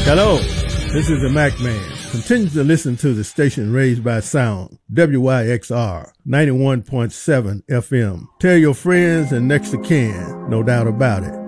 Hello, this is the Mac Man. Continue to listen to the station raised by sound, WYXR 91.7 FM. Tell your friends and next of kin, no doubt about it.